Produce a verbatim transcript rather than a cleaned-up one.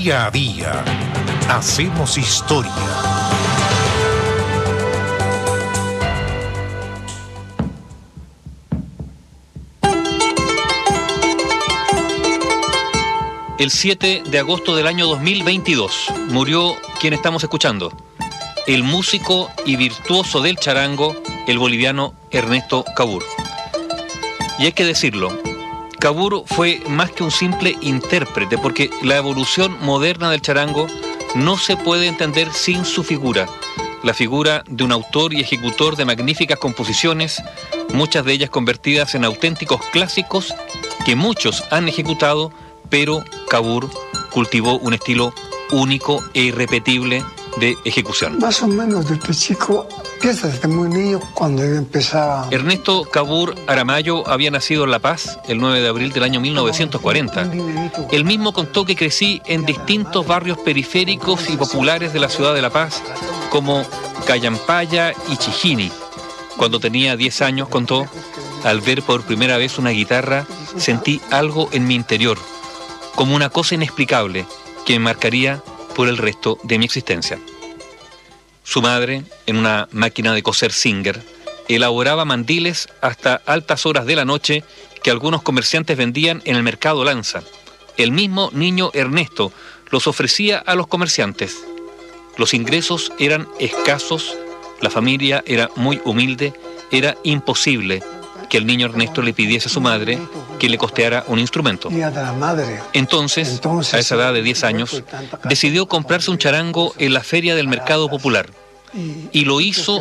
Día a día hacemos historia. El siete de agosto del año dos mil veintidós murió quien estamos escuchando, el músico y virtuoso del charango, el boliviano Ernesto Cabur. Y hay que decirlo, Cabur fue más que un simple intérprete, porque la evolución moderna del charango no se puede entender sin su figura, la figura de un autor y ejecutor de magníficas composiciones, muchas de ellas convertidas en auténticos clásicos que muchos han ejecutado, pero Cabur cultivó un estilo único e irrepetible de ejecución. Más o menos desde chico, empieza desde muy niño cuando yo empezaba. Ernesto Cabur Aramayo había nacido en La Paz el nueve de abril del año mil novecientos cuarenta. Él mismo contó que crecí en distintos barrios periféricos y populares de la ciudad de La Paz, como Callampaya y Chijini. Cuando tenía diez años, contó, al ver por primera vez una guitarra, sentí algo en mi interior, como una cosa inexplicable que me marcaría por el resto de mi existencia. Su madre, en una máquina de coser Singer, elaboraba mandiles hasta altas horas de la noche que algunos comerciantes vendían en el mercado Lanza. El mismo niño Ernesto los ofrecía a los comerciantes. Los ingresos eran escasos, la familia era muy humilde, era imposible que el niño Ernesto le pidiese a su madre que le costeara un instrumento. Entonces, Entonces a esa edad de diez años, decidió comprarse un charango en la feria del Mercado Popular, y lo hizo